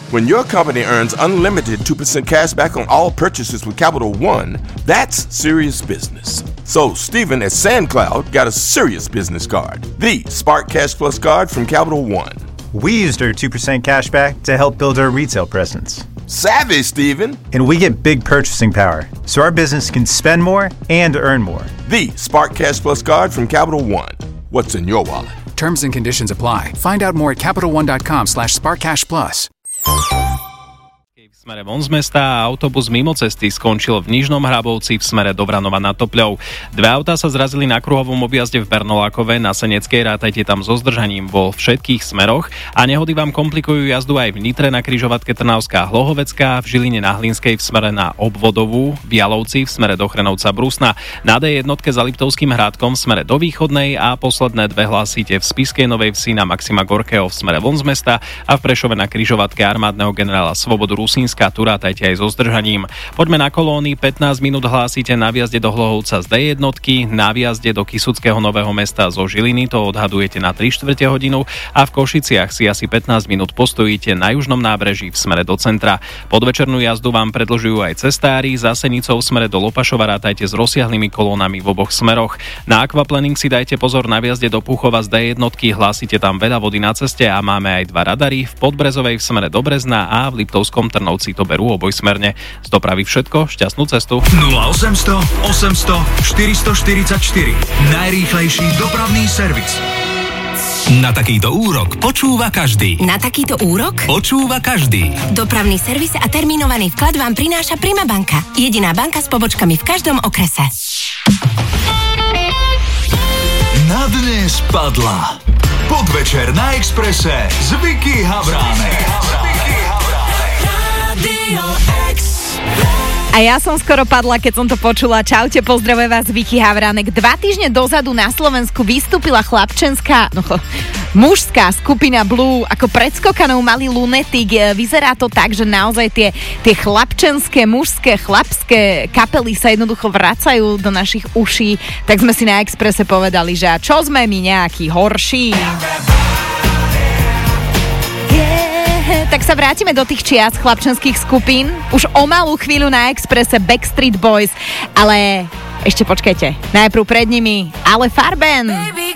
When your company earns unlimited 2% cash back on all purchases with Capital One, that's serious business. So Stephen at SandCloud got a serious business card, the Spark Cash Plus card from Capital One. We used our 2% cash back to help build our retail presence. Savvy, Stephen. And we get big purchasing power, so our business can spend more and earn more. The Spark Cash Plus card from Capital One. What's in your wallet? Terms and conditions apply. Find out more at CapitalOne.com/SparkCashPlus. V smere von z mesta a autobus mimo cesty skončil v Nižnom Hrabovci v smere do Vranova nad Topľou. Dve autá sa zrazili na kruhovom objazde v Bernolákove na Seneckej, rátajte tam so zdržaním vo všetkých smeroch a nehody vám komplikujú jazdu aj v Nitre na križovatke Trnavská Hlohovecká, v Žiline na Hlinskej v smere na Obvodovú, v Jalovci v smere do Chrenovca Brusna, na D1 za Liptovským Hrádkom v smere do Východnej a posledné dve hlásite v Spišskej Novej Vsi na Maxima Gorkého v smere von z mesta a v Prešove na križovatke armádneho generála Svobodu Rusínska. Tu rátajte aj so zdržaním. Poďme na kolóny. 15 minút hlásite na výjazde do Hlohovca z D1, na výjazde do Kysuckého Nového Mesta zo Žiliny, to odhadujete na 3/4 hodinu a v Košiciach si asi 15 minút postojíte na južnom nábreží v smere do centra. Podvečernú jazdu vám predĺžujú aj cestári, za Senicou v smere do Lopašova rátajte s rozsiahlými kolónami v oboch smeroch. Na aquaplaning si dajte pozor na výjazde do Púchova z D1, hlásite tam veľa vody na ceste a máme aj dva radary, v Podbrezovej v smere do Brezna a v Liptovskom Trnovci to berú obojsmerne. Z dopravy všetko, šťastnú cestu. 0800 800 444. Najrýchlejší dopravný servis. Na takýto úrok počúva každý. Na takýto úrok? Počúva každý. Dopravný servis a termínovaný vklad vám prináša Prima banka. Jediná banka s pobočkami v každom okrese. Na dnes padla Podvečer na Expresse s Vicky Havránek. A ja som skoro padla, keď som to počula. Čaute, pozdravujem vás, Vicky Havránek. 2 týždne dozadu na Slovensku vystúpila mužská skupina Blue ako predskokanou malý Lunatic. Vyzerá to tak, že naozaj tie chlapčenské, mužské, chlapské kapely sa jednoducho vracajú do našich uší. Tak sme si na Expresse povedali, že a čo sme my nejakí horší? Tak sa vrátime do tých čias chlapčenských skupín. Už o malú chvíľu na Expresse Backstreet Boys, ale ešte počkajte. Najprv pred nimi Ale Farben. Baby,